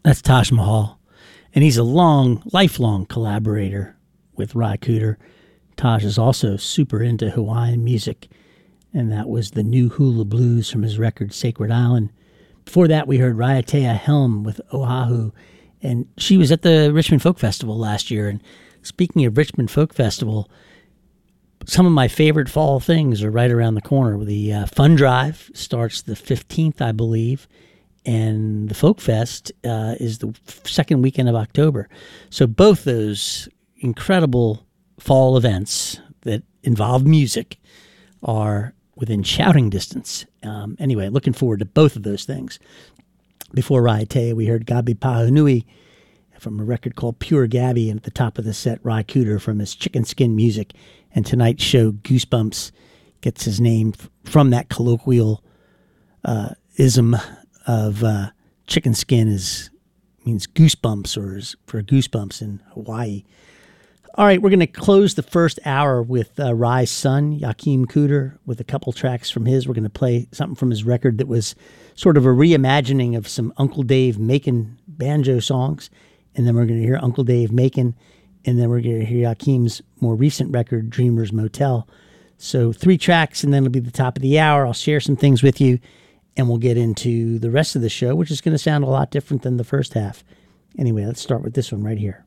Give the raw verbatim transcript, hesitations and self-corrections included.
That's Taj Mahal. And he's a long, lifelong collaborator with Ry Cooder. Taj is also super into Hawaiian music, and that was the New Hula Blues from his record Sacred Island. Before that, we heard Raiatea Helm with Oahu, and she was at the Richmond Folk Festival last year. And speaking of Richmond Folk Festival, some of my favorite fall things are right around the corner. The uh, Fun Drive starts the fifteenth, I believe, and the Folk Fest uh, is the second weekend of October. So both those incredible fall events that involve music are within shouting distance. Um, anyway, looking forward to both of those things. Before Raiatea, we heard Gabi Pahunui from a record called Pure Gabi, and at the top of the set, Ry Cooder from his Chicken Skin Music. And tonight's show, Goosebumps, gets his name f- from that colloquial uh, ism of uh, chicken skin is means goosebumps, or is for goosebumps in Hawaii. All right, we're going to close the first hour with uh, Ry's son, Joachim Cooder, with a couple tracks from his. We're going to play something from his record that was sort of a reimagining of some Uncle Dave Macon banjo songs. And then we're going to hear Uncle Dave Macon, and then we're going to hear Joachim's more recent record, Dreamer's Motel. So three tracks, and then it'll be the top of the hour. I'll share some things with you, and we'll get into the rest of the show, which is going to sound a lot different than the first half. Anyway, let's start with this one right here.